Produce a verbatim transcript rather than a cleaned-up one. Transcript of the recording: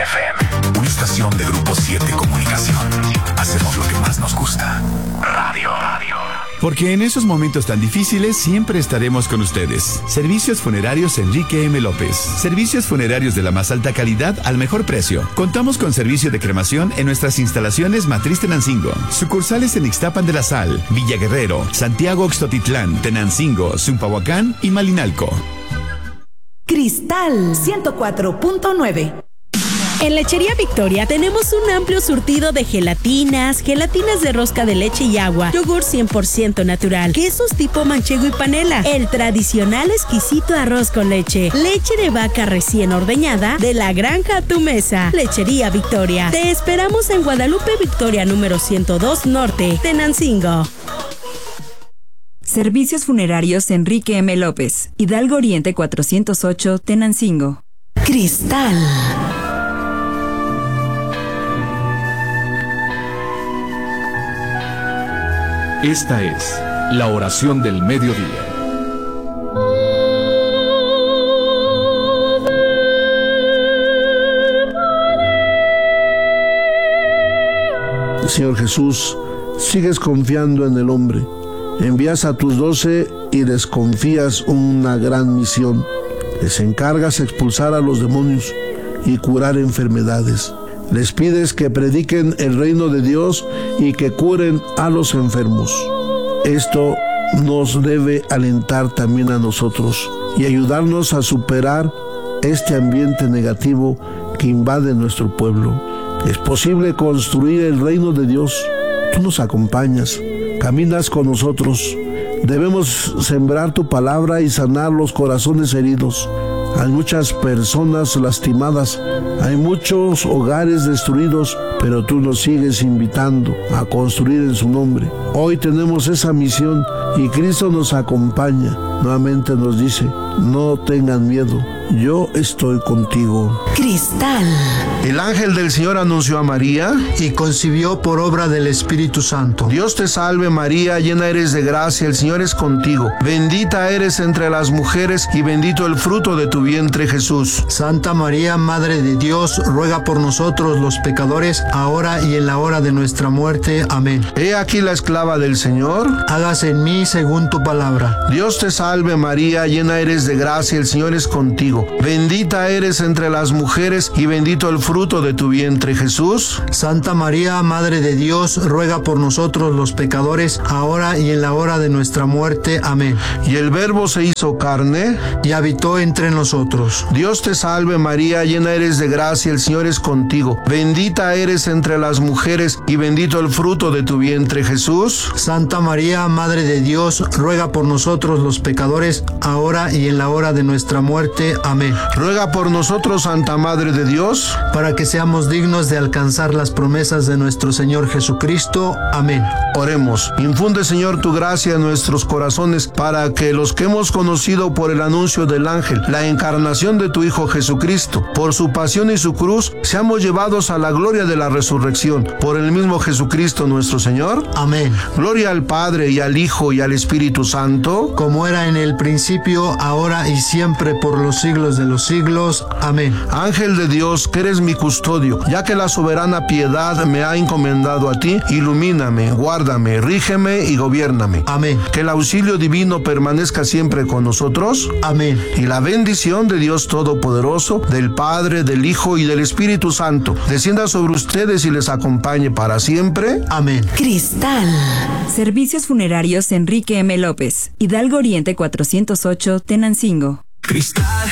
F M, una estación de Grupo siete Comunicación. Hacemos lo que más nos gusta. Radio, radio. Porque en esos momentos tan difíciles siempre estaremos con ustedes. Servicios Funerarios Enrique M. López. Servicios funerarios de la más alta calidad al mejor precio. Contamos con servicio de cremación en nuestras instalaciones Matriz Tenancingo. Sucursales en Ixtapan de la Sal, Villa Guerrero, Santiago Oxtotitlán, Tenancingo, Zumpahuacán y Malinalco. Cristal ciento cuatro punto nueve. En Lechería Victoria tenemos un amplio surtido de gelatinas, gelatinas de rosca de leche y agua, yogur cien por ciento natural, quesos tipo manchego y panela, el tradicional exquisito arroz con leche, leche de vaca recién ordeñada, de la granja a tu mesa. Lechería Victoria. Te esperamos en Guadalupe Victoria número ciento dos Norte, Tenancingo. Servicios Funerarios Enrique M. López. Hidalgo Oriente cuatrocientos ocho, Tenancingo. Cristal. Esta es la oración del mediodía. Señor Jesús, sigues confiando en el hombre. Envías a tus doce y les confías una gran misión. Les encargas expulsar a los demonios y curar enfermedades. Les pides que prediquen el reino de Dios y que curen a los enfermos. Esto nos debe alentar también a nosotros y ayudarnos a superar este ambiente negativo que invade nuestro pueblo. Es posible construir el reino de Dios. Tú nos acompañas, caminas con nosotros. Debemos sembrar tu palabra y sanar los corazones heridos. Hay muchas personas lastimadas, hay muchos hogares destruidos, pero tú nos sigues invitando a construir en su nombre. Hoy tenemos esa misión y Cristo nos acompaña. Nuevamente nos dice, no tengan miedo, yo estoy contigo. Cristal. El ángel del Señor anunció a María y concibió por obra del Espíritu Santo. Dios te salve María, llena eres de gracia, el Señor es contigo. Bendita eres entre las mujeres y bendito el fruto de tu vientre Jesús. Santa María, Madre de Dios, ruega por nosotros los pecadores, ahora y en la hora de nuestra muerte. Amén. He aquí la esclava del Señor. Hágase en mí según tu palabra. Dios te salve María, llena eres de gracia, el Señor es contigo. Bendita eres entre las mujeres y bendito el fruto de tu vientre Jesús. Santa María, Madre de Dios, ruega por nosotros los pecadores, ahora y en la hora de nuestra muerte. Amén. Y el Verbo se hizo carne y habitó entre nosotros. Dios te salve María, llena eres de gracia, el Señor es contigo. Bendita eres entre las mujeres y bendito el fruto de tu vientre Jesús. Santa María, Madre de Dios, ruega por nosotros los pecadores, ahora y en la hora de nuestra muerte. Amén. Ruega por nosotros, Santa Madre de Dios, para que seamos dignos de alcanzar las promesas de nuestro Señor Jesucristo. Amén. Oremos. Infunde, Señor, tu gracia en nuestros corazones para que los que hemos conocido por el anuncio del ángel, la encarnación de tu Hijo Jesucristo, por su pasión y su cruz, seamos llevados a la gloria de la resurrección. Por el mismo Jesucristo nuestro Señor. Amén. Gloria al Padre y al Hijo y al Espíritu Santo, como era en el principio, ahora y siempre, por los siglos de los siglos. Amén. Ángel de Dios, que eres mi custodio, ya que la soberana piedad me ha encomendado a ti, ilumíname, guárdame, rígeme y gobiérname. Amén. Que el auxilio divino permanezca siempre con nosotros. Amén. Y la bendición de Dios Todopoderoso, del Padre, del Hijo y del Espíritu Santo, descienda sobre ustedes y les acompañe para siempre. Amén. Cristal. Servicios Funerarios Enrique M. López. Hidalgo Oriente cuatrocientos ocho, Tenancingo. Cristal.